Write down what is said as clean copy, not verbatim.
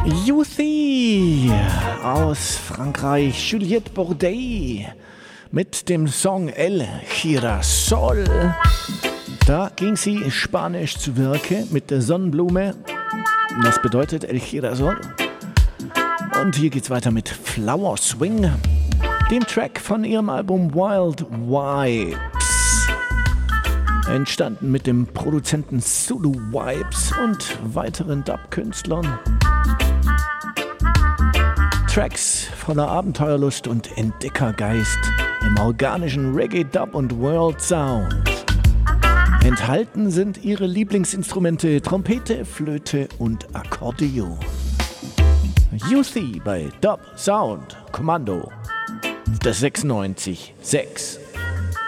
Youthie aus Frankreich, Juliette Bourdet mit dem Song El Girasol. Da ging sie spanisch zu Werke mit der Sonnenblume. Das bedeutet El Girasol. Und hier geht's weiter mit Flower Swing, dem Track von ihrem Album Wild Vibes. Entstanden mit dem Produzenten Zulu Vibes und weiteren Dub-Künstlern. Tracks voller Abenteuerlust und Entdeckergeist im organischen Reggae, Dub und World Sound. Enthalten sind ihre Lieblingsinstrumente Trompete, Flöte und Akkordeon. Youthie bei Dub Sound Kommando. Das 96.6.